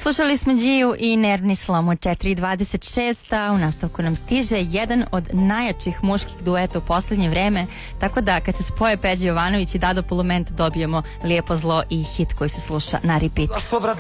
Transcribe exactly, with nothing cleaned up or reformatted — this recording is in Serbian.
Slušali smo Điju i Nervni slom od četiri dvadeset šest, a u nastavku nam stiže jedan od najjačih muških dueta u poslednje vreme, tako da kad se spoje Peđa Jovanović i Dado Pulument dobijemo Lijepo zlo i hit koji se sluša na repeat.